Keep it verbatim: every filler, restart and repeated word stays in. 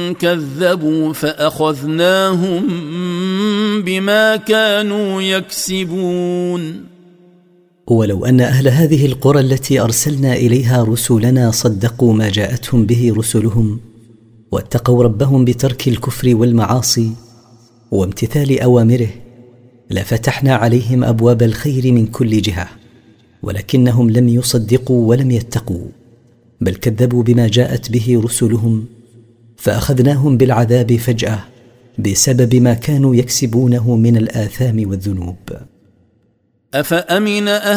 كذبوا فأخذناهم بما كانوا يكسبون. ولو أن أهل هذه القرى التي أرسلنا إليها رسلنا صدقوا ما جاءتهم به رسلهم واتقوا ربهم بترك الكفر والمعاصي وامتثال أوامره لفتحنا عليهم أبواب الخير من كل جهة، ولكنهم لم يصدقوا ولم يتقوا، بل كذبوا بما جاءت به رسلهم، فأخذناهم بالعذاب فجأة بسبب ما كانوا يكسبونه من الآثام والذنوب. أفأمن أهل